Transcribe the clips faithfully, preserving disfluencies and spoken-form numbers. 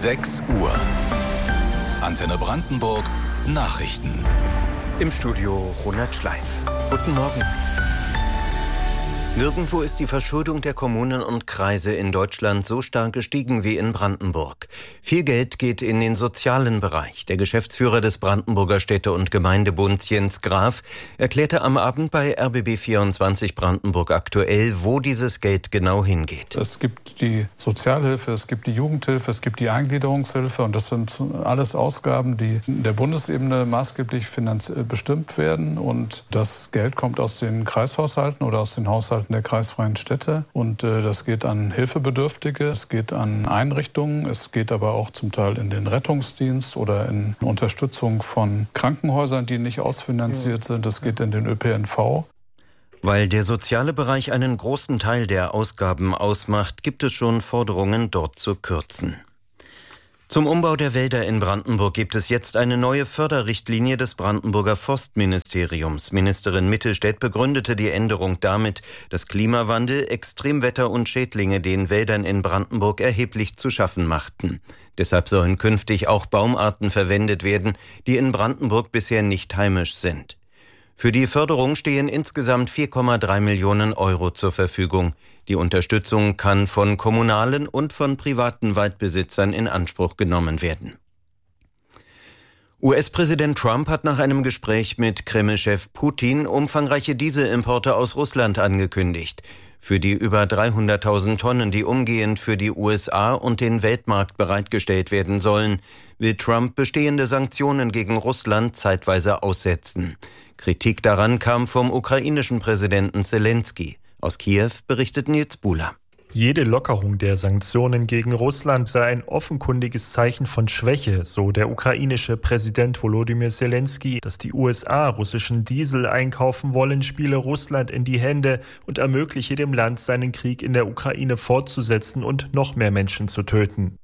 sechs Uhr. Antenne Brandenburg Nachrichten. Im Studio Ronald Schleif. Guten Morgen. Nirgendwo ist die Verschuldung der Kommunen und Kreise in Deutschland so stark gestiegen wie in Brandenburg. Viel Geld geht in den sozialen Bereich. Der Geschäftsführer des Brandenburger Städte- und Gemeindebunds Jens Graf erklärte am Abend bei R B B vierundzwanzig Brandenburg aktuell, wo dieses Geld genau hingeht. Es gibt die Sozialhilfe, es gibt die Jugendhilfe, es gibt die Eingliederungshilfe und das sind alles Ausgaben, die in der Bundesebene maßgeblich finanziell bestimmt werden und das Geld kommt aus den Kreishaushalten oder aus den Haushalten der kreisfreien Städte und äh, das geht an Hilfebedürftige, es geht an Einrichtungen, es geht aber auch zum Teil in den Rettungsdienst oder in Unterstützung von Krankenhäusern, die nicht ausfinanziert sind, es geht in den Ö P N V. Weil der soziale Bereich einen großen Teil der Ausgaben ausmacht, gibt es schon Forderungen, dort zu kürzen. Zum Umbau der Wälder in Brandenburg gibt es jetzt eine neue Förderrichtlinie des Brandenburger Forstministeriums. Ministerin Mittelstädt begründete die Änderung damit, dass Klimawandel, Extremwetter und Schädlinge den Wäldern in Brandenburg erheblich zu schaffen machten. Deshalb sollen künftig auch Baumarten verwendet werden, die in Brandenburg bisher nicht heimisch sind. Für die Förderung stehen insgesamt vier Komma drei Millionen Euro zur Verfügung. Die Unterstützung kann von kommunalen und von privaten Waldbesitzern in Anspruch genommen werden. U S-Präsident Trump hat nach einem Gespräch mit Kreml-Chef Putin umfangreiche Dieselimporte aus Russland angekündigt. Für die über dreihunderttausend Tonnen, die umgehend für die U S A und den Weltmarkt bereitgestellt werden sollen, will Trump bestehende Sanktionen gegen Russland zeitweise aussetzen. Kritik daran kam vom ukrainischen Präsidenten Selenskyj. Aus Kiew berichtet Nils Buhler. Jede Lockerung der Sanktionen gegen Russland sei ein offenkundiges Zeichen von Schwäche, so der ukrainische Präsident Volodymyr Selenskyj. Dass die U S A russischen Diesel einkaufen wollen, spiele Russland in die Hände und ermögliche dem Land, seinen Krieg in der Ukraine fortzusetzen und noch mehr Menschen zu töten.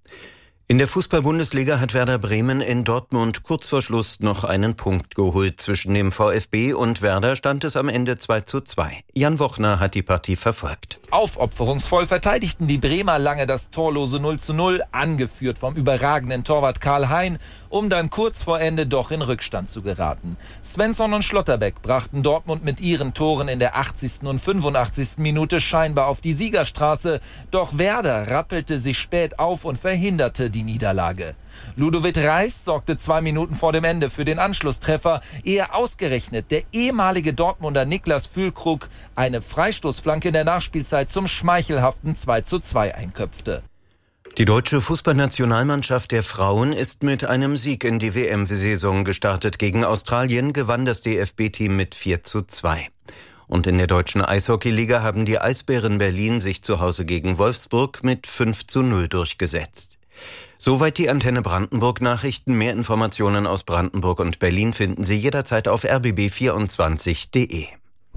In der Fußball-Bundesliga hat Werder Bremen in Dortmund kurz vor Schluss noch einen Punkt geholt. Zwischen dem VfB und Werder stand es am Ende zwei zu zwei. Jan Wochner hat die Partie verfolgt. Aufopferungsvoll verteidigten die Bremer lange das torlose null zu null, angeführt vom überragenden Torwart Karl Hein, um dann kurz vor Ende doch in Rückstand zu geraten. Svensson und Schlotterbeck brachten Dortmund mit ihren Toren in der achtzigsten und fünfundachtzigsten Minute scheinbar auf die Siegerstraße. Doch Werder rappelte sich spät auf und verhinderte die Niederlage. Ludovic Reis sorgte zwei Minuten vor dem Ende für den Anschlusstreffer, ehe ausgerechnet der ehemalige Dortmunder Niklas Füllkrug eine Freistoßflanke in der Nachspielzeit zum schmeichelhaften zwei zu zwei einköpfte. Die deutsche Fußballnationalmannschaft der Frauen ist mit einem Sieg in die W M-Saison gestartet. Gegen Australien gewann das D F B-Team mit vier zu zwei. Und in der deutschen Eishockeyliga haben die Eisbären Berlin sich zu Hause gegen Wolfsburg mit fünf zu null durchgesetzt. Soweit die Antenne Brandenburg Nachrichten. Mehr Informationen aus Brandenburg und Berlin finden Sie jederzeit auf r b b vierundzwanzig punkt de.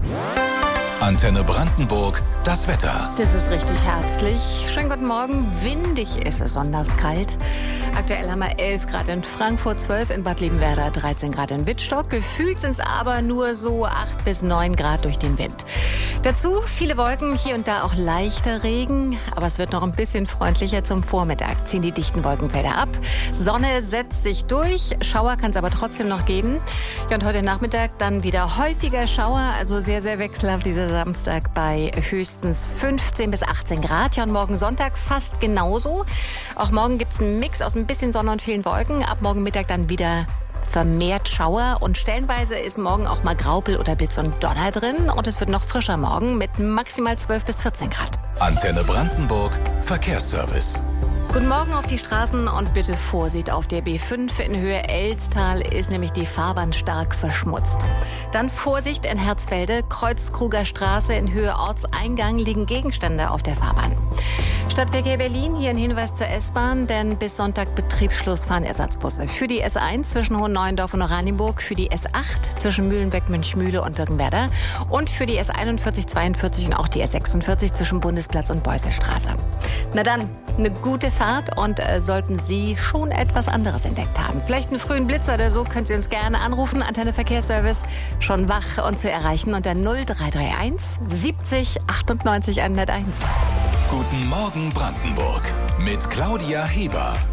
Antenne Brandenburg, das Wetter. Das ist richtig herbstlich. Schönen guten Morgen. Windig ist es, besonders kalt. Aktuell haben wir elf Grad in Frankfurt, zwölf in Bad Liebenwerda, dreizehn Grad in Wittstock. Gefühlt sind es aber nur so acht bis neun Grad durch den Wind. Dazu viele Wolken, hier und da auch leichter Regen. Aber es wird noch ein bisschen freundlicher zum Vormittag. Ziehen die dichten Wolkenfelder ab. Sonne setzt sich durch. Schauer kann es aber trotzdem noch geben. Ja, und heute Nachmittag dann wieder häufiger Schauer. Also sehr, sehr wechselhaft dieser Samstag bei höchstens fünfzehn bis achtzehn Grad. Ja, und morgen Sonntag fast genauso. Auch morgen gibt es einen Mix aus ein bisschen Sonne und vielen Wolken. Ab morgen Mittag dann wieder vermehrt Schauer. Und stellenweise ist morgen auch mal Graupel oder Blitz und Donner drin. Und es wird noch frischer morgen mit maximal zwölf bis vierzehn Grad. Antenne Brandenburg, Verkehrsservice. Guten Morgen auf die Straßen und bitte Vorsicht auf der B fünf in Höhe Elstal ist nämlich die Fahrbahn stark verschmutzt. Dann Vorsicht in Herzfelde, Kreuzkruger Straße in Höhe Ortseingang liegen Gegenstände auf der Fahrbahn. Stadtverkehr Berlin, hier ein Hinweis zur S-Bahn, denn bis Sonntag Betriebsschluss fahren Ersatzbusse. Für die S eins zwischen Hohenneuendorf und Oranienburg, für die S acht zwischen Mühlenbeck, Münchmühle und Birkenwerder und für die S einundvierzig, zweiundvierzig und auch die S sechsundvierzig zwischen Bundesplatz und Beuselstraße. Na dann, eine gute Fahrt und äh, sollten Sie schon etwas anderes entdeckt haben. Vielleicht einen frühen Blitzer oder so, können Sie uns gerne anrufen. Antenne Verkehrsservice, schon wach und zu erreichen unter null drei drei eins siebzig achtundneunzig hunderteins. Guten Morgen Brandenburg mit Claudia Heber.